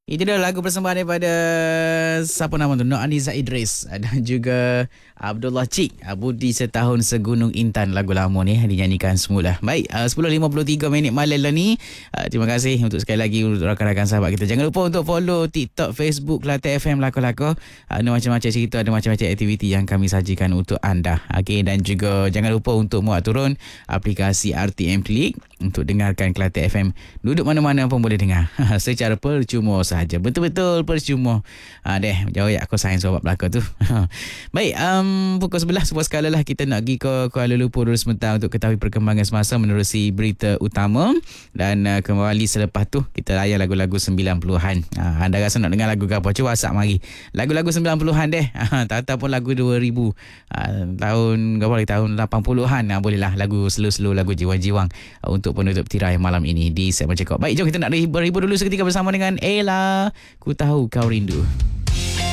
Itu dia lagu persembahan daripada siapa nama tu? Nur Aniza Idris dan juga Abdullah Cik. Budi Setahun Segunung Intan, lagu lama ni dinyanyikan semula. Baik, 10.53 minit malam lah ni. Terima kasih untuk sekali lagi untuk rakan-rakan sahabat kita. Jangan lupa untuk follow TikTok, Facebook Kelate FM Lako-Lako. Ada macam-macam cerita, ada macam-macam aktiviti yang kami sajikan untuk anda. Okey, dan juga jangan lupa untuk muat turun aplikasi RTM Klik untuk dengarkan Kelate FM. Duduk mana-mana pun boleh dengar secara percuma sahaja. Betul-betul percuma. Jauh ya aku sayang sebab belakang tu. Baik, pukul 11 sebuah sekali lah kita nak pergi ke Kuala Lumpur dulu sebentar untuk ketahui perkembangan semasa menerusi berita utama. Dan kembali selepas tu kita layan lagu-lagu 90-an. Anda rasa nak dengar lagu apa? Cuba WhatsApp mari. Lagu-lagu 90-an deh. Tak pun lagu 2000. Tahun 80-an. Bolehlah lagu slow-slow, lagu jiwang-jiwang untuk penutup tirai malam ini di segmen Cekok. Baik, jom kita nak berhibur dulu seketika bersama dengan Ella. Ku Tahu Kau Rindu.